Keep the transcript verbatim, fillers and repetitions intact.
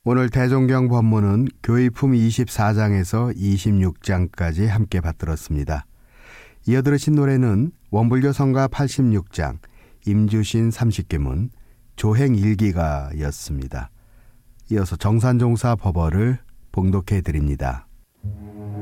오늘 대종경 법문은 교의품 이십사 장에서 이십육 장까지 함께 받들었습니다. 이어 들으신 노래는 원불교 성가 팔십육 장, 임주신 삼십 계문, 조행 일기가였습니다. 이어서 정산종사 법어를 봉독해 드립니다.